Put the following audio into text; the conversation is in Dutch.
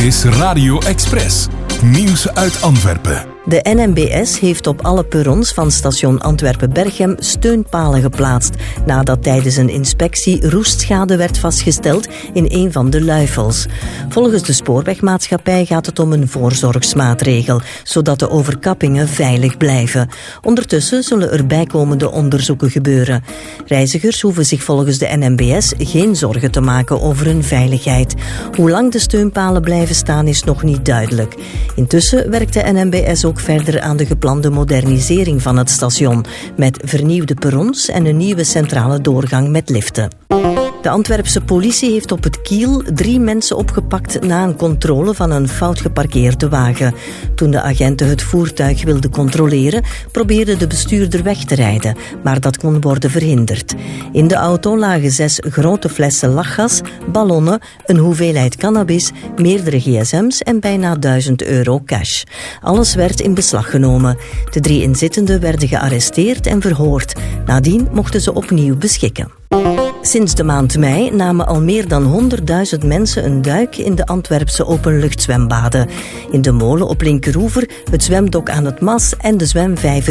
is Radio Express. Nieuws uit Antwerpen. De NMBS heeft op alle perrons van station Antwerpen-Berchem steunpalen geplaatst, nadat tijdens een inspectie roestschade werd vastgesteld in een van de luifels. Volgens de spoorwegmaatschappij gaat het om een voorzorgsmaatregel, zodat de overkappingen veilig blijven. Ondertussen zullen er bijkomende onderzoeken gebeuren. Reizigers hoeven zich volgens de NMBS geen zorgen te maken over hun veiligheid. Hoe lang de steunpalen blijven staan is nog niet duidelijk. Intussen werkt de NMBS ook verder aan de geplande modernisering van het station, met vernieuwde perrons en een nieuwe centrale doorgang met liften. De Antwerpse politie heeft op het Kiel 3 mensen opgepakt na een controle van een fout geparkeerde wagen. Toen de agenten het voertuig wilden controleren, probeerde de bestuurder weg te rijden, maar dat kon worden verhinderd. In de auto lagen 6 grote flessen lachgas, ballonnen, een hoeveelheid cannabis, meerdere gsm's en bijna €1000 cash. Alles werd in beslag genomen. De 3 inzittenden werden gearresteerd en verhoord. Nadien mochten ze opnieuw beschikken. Sinds de maand mei namen al meer dan 100.000 mensen een duik in de Antwerpse openluchtzwembaden. In de molen op Linkeroever, het zwemdok aan het Mas en de zwemvijver